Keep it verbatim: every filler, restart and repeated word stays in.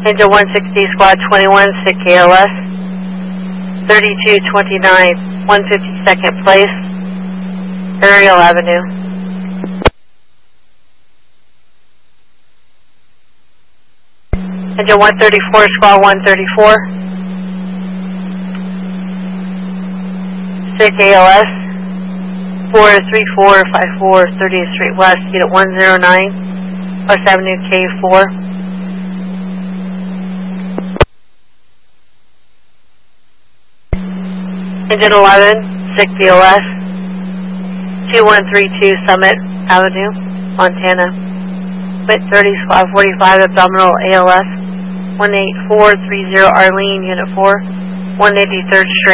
Engine one sixty, Squad twenty-one, sick K L S. thirty-two twenty-nine, one hundred fifty-second place, Ariel Avenue. Engine one thirty-four, Squad one thirty-four. sick A L S. four three four five four, thirtieth Street West, unit one oh nine, West Avenue K four. Engine eleven, sick B O S, two one three two Summit Avenue, Montana. Wit thirty, Squad forty-five, abdominal A L S, one eight four three zero Arlene, unit four, one eighty-third Street.